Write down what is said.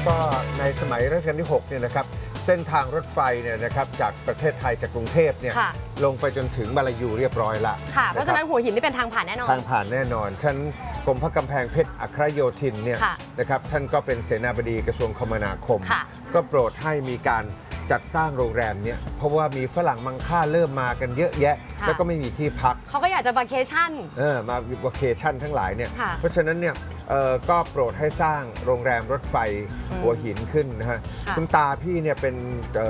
ก็ในสมัยรัชกาลที่6เนี่ยนะครับเส้นทางรถไฟเนี่ยนะครับจากประเทศไทยจากกรุงเทพเนี่ยลงไปจนถึงมาลายูเรียบร้อยละค่ะเพราะฉะนั้นหัวหินนี่เป็นทางผ่านแน่นอนทางผ่านแน่นอนท่านกรมพระกำแพงเพชรอัครโยธินเนี่ยนะครับท่านก็เป็นเสนาบดีกระทรวงคมนาคมก็โปรดให้มีการจัดสร้างโรงแรมเนี่ยเพราะว่ามีฝรั่งมังค่าเริ่มมากันเยอะแยะแล้วก็ไม่มีที่พักเขาก็อยากจะวัเคชั่นมาวัเคชั่นทั้งหลายเนี่ยเพราะฉะนั้นเนี่ยก็โปรดให้สร้างโรงแรมรถไฟหัวหินขึ้นนะฮะคุณตาพี่เนี่ยเป็น